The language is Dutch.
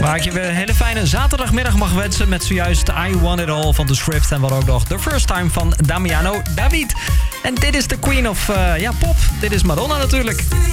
Waar ik je weer een hele fijne zaterdagmiddag mag wensen met zojuist I Want It All van The Script. En wat ook nog The First Time van Damiano David. En dit is de Queen of pop. Dit is Madonna natuurlijk.